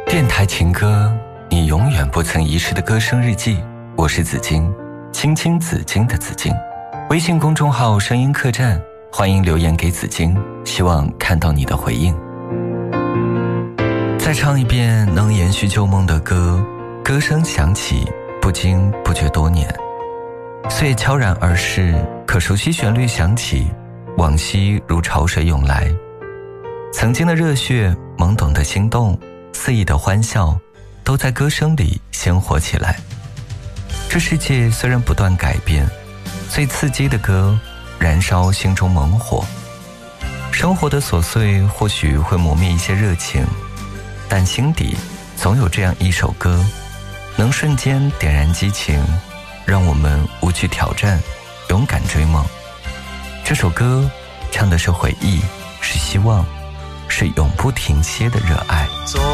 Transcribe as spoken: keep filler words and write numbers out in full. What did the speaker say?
电台情歌，你永远不曾遗失的歌声日记。我是紫金，青青紫金的紫金。微信公众号声音客栈，欢迎留言给紫金，希望看到你的回应。再唱一遍能延续旧梦的歌，歌声响起，不经不觉多年。岁月悄然而逝，可熟悉旋律响起，往昔如潮水涌来。曾经的热血，懵懂的心动，肆意的欢笑，都在歌声里鲜活起来。这世界虽然不断改变，最刺激的歌燃烧心中猛火。生活的琐碎或许会磨灭一些热情，但心底总有这样一首歌，能瞬间点燃激情，让我们无惧挑战，勇敢追梦。这首歌唱的是回忆，是希望，是永不停歇的热爱。